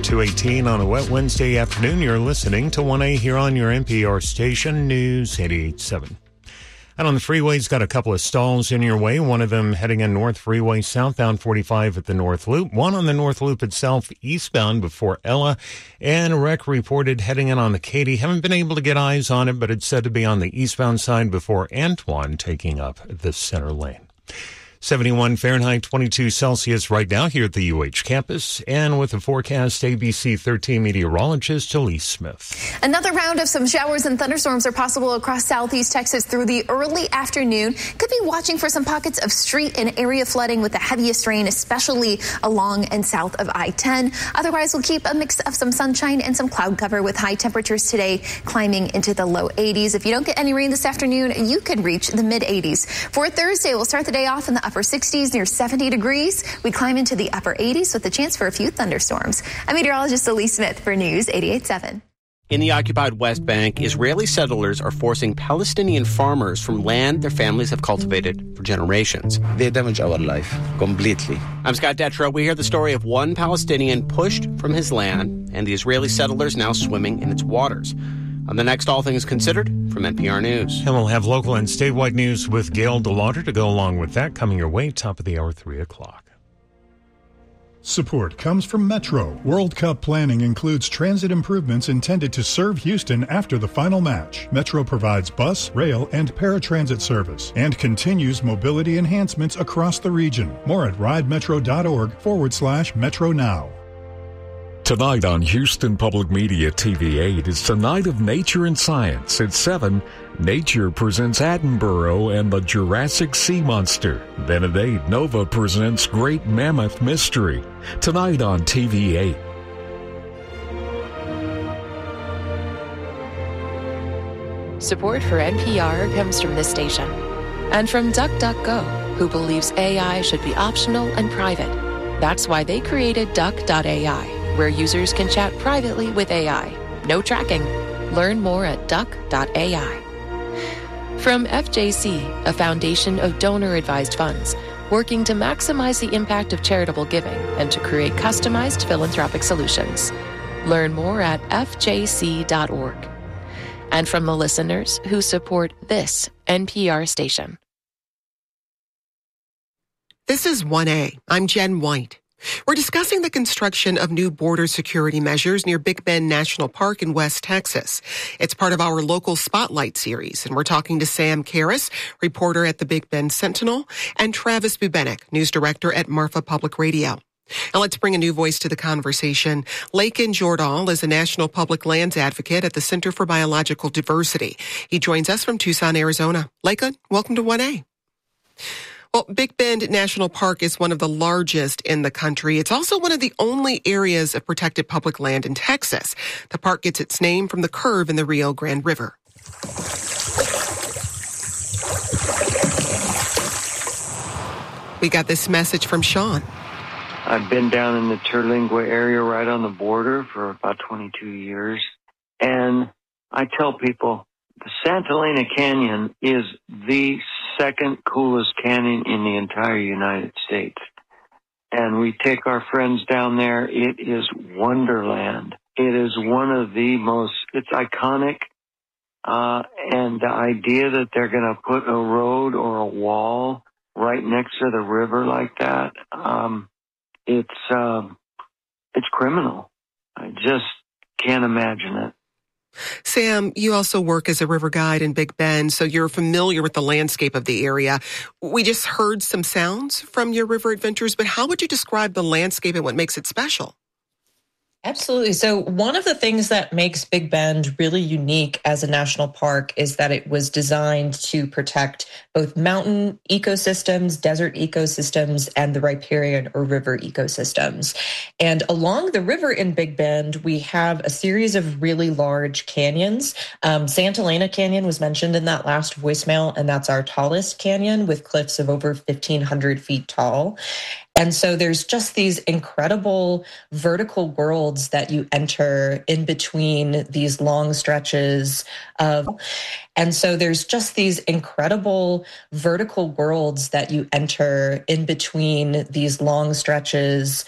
2:18 on a wet Wednesday afternoon. You're listening to 1A here on your NPR station, News 88.7. And on the freeways, got a couple of stalls in your way. One of them heading in North Freeway, southbound 45 at the North Loop. One on the North Loop itself, eastbound before Ella. And a wreck reported heading in on the Katy. Haven't been able to get eyes on it, but it's said to be on the eastbound side before Antoine, taking up the center lane. 71 Fahrenheit, 22 Celsius right now here at the UH campus. And with the forecast, ABC 13 meteorologist Elise Smith. Another round of some showers and thunderstorms are possible across southeast Texas through the early afternoon. Could be watching for some pockets of street and area flooding with the heaviest rain, especially along and south of I-10. Otherwise, we'll keep a mix of some sunshine and some cloud cover with high temperatures today climbing into the low 80s. If you don't get any rain this afternoon, you could reach the mid 80s. For Thursday, we'll start the day off in the upper 60s near 70 degrees. We climb into the upper 80s with a chance for a few thunderstorms. I'm meteorologist Elise Smith for News 88.7. In the occupied West Bank, Israeli settlers are forcing Palestinian farmers from land their families have cultivated for generations. They damage our life completely. I'm Scott Detrow. We hear the story of one Palestinian pushed from his land and the Israeli settlers now swimming in its waters. On the next All Things Considered from NPR News. And we'll have local and statewide news with Gail DeLauder to go along with that coming your way, top of the hour, 3 o'clock. Support comes from Metro. World Cup planning includes transit improvements intended to serve Houston after the final match. Metro provides bus, rail, and paratransit service and continues mobility enhancements across the region. More at ridemetro.org/Metro Now. Tonight on Houston Public Media TV 8 is the Night of Nature and Science. At 7, Nature presents Attenborough and the Jurassic Sea Monster. Then at 8, Nova presents Great Mammoth Mystery. Tonight on TV 8. Support for NPR comes from this station and from DuckDuckGo, who believes AI should be optional and private. That's why they created Duck.ai, where users can chat privately with AI. No tracking. Learn more at duck.ai. From FJC, a foundation of donor-advised funds, working to maximize the impact of charitable giving and to create customized philanthropic solutions. Learn more at fjc.org. And from the listeners who support this NPR station. This is 1A. I'm Jen White. We're discussing the construction of new border security measures near Big Bend National Park in West Texas. It's part of our local Spotlight series, and we're talking to Sam Karras, reporter at the Big Bend Sentinel, and Travis Bubenik, news director at Marfa Public Radio. Now let's bring a new voice to the conversation. Lakin Jordahl is a national public lands advocate at the Center for Biological Diversity. He joins us from Tucson, Arizona. Lakin, welcome to 1A. Well, Big Bend National Park is one of the largest in the country. It's also one of the only areas of protected public land in Texas. The park gets its name from the curve in the Rio Grande River. We got this message from Sean. I've been down in the Terlingua area right on the border for about 22 years. And I tell people the Santa Elena Canyon is the second coolest canyon in the entire United States. And we take our friends down there. It is wonderland. It is one of the most, it's iconic. And the idea that they're going to put a road or a wall right next to the river like that, it's criminal. I just can't imagine it. Sam, you also work as a river guide in Big Bend, so you're familiar with the landscape of the area. We just heard some sounds from your river adventures, but how would you describe the landscape and what makes it special? Absolutely. So one of the things that makes Big Bend really unique as a national park is that it was designed to protect both mountain ecosystems, desert ecosystems, and the riparian or river ecosystems. And along the river in Big Bend, we have a series of really large canyons. Santa Elena Canyon was mentioned in that last voicemail, and that's our tallest canyon with cliffs of over 1,500 feet tall. And so there's just these incredible vertical worlds that you enter in between these long stretches of, and so there's just these incredible vertical worlds that you enter in between these long stretches